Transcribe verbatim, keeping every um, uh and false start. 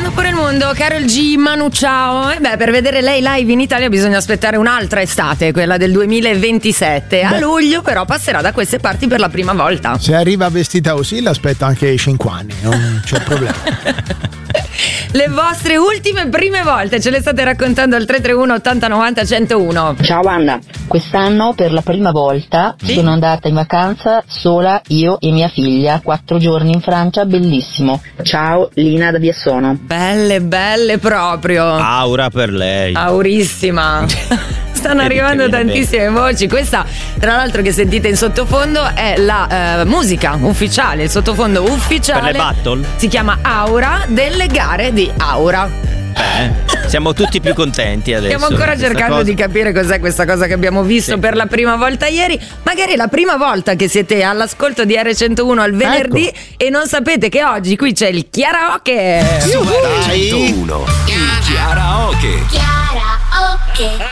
girando pure il mondo, Karol G, Manu Chao. E beh, per vedere lei live in Italia bisogna aspettare un'altra estate, quella del duemilaventisette. A Beh. luglio però passerà da queste parti per la prima volta. Se arriva vestita così l'aspetto anche ai cinque anni, non c'è problema. Le vostre ultime prime volte ce le state raccontando al tre tre uno ottanta novanta centouno. Ciao Anna, quest'anno per la prima volta Sì? sono andata in vacanza sola, io e mia figlia, quattro giorni in Francia, bellissimo. Ciao Lina da Biassono. Belle, belle proprio. Aura per lei. Aurissima. Stanno Vedi che arrivando viene tantissime voci. Questa, tra l'altro, che sentite in sottofondo è la eh, musica ufficiale, il sottofondo ufficiale. Per le battle? Si chiama Aura, delle gare di Aura. Eh, siamo tutti più contenti adesso. Stiamo ancora Questa cercando cosa- di capire cos'è questa cosa che abbiamo visto Sì. per la prima volta ieri. Magari è la prima volta che siete all'ascolto di R centouno al venerdì e non sapete che oggi qui c'è il karaoke. Su R centouno, il karaoke. Karaoke.